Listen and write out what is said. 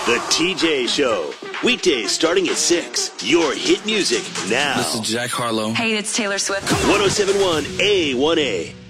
The TJ Show. Weekdays starting at 6. Your hit music now. This is Jack Harlow. Hey, it's Taylor Swift. 1071 A1A.